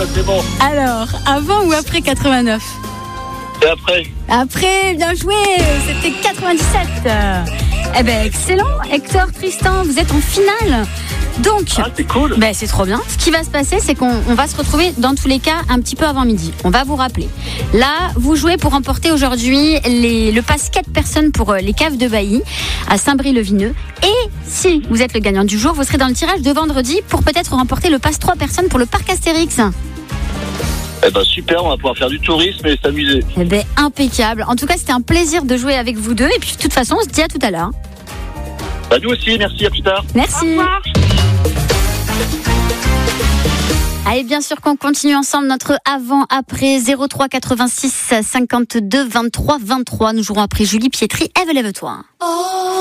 là, c'est bon. Alors, avant ou après 89? Et après? Après, bien joué, c'était 97. Eh ben, excellent, Hector, Tristan, vous êtes en finale. Donc, c'est cool. Ben, c'est trop bien. Ce qui va se passer, c'est qu'on va se retrouver dans tous les cas un petit peu avant midi. On va vous rappeler. Là, vous jouez pour remporter aujourd'hui le pass 4 personnes pour les caves de Bailly à Saint-Brie-le-Vineux. Et si vous êtes le gagnant du jour, vous serez dans le tirage de vendredi pour peut-être remporter le pass 3 personnes pour le parc Astérix. Eh ben super, on va pouvoir faire du tourisme et s'amuser. Eh ben, impeccable. En tout cas, c'était un plaisir de jouer avec vous deux. Et puis, de toute façon, on se dit à tout à l'heure. Bah nous aussi, merci, à plus tard. Merci. Au revoir. Allez, bien sûr qu'on continue ensemble notre avant-après 03 86 52 23 23. Nous jouerons après Julie Pietri. Lève-toi.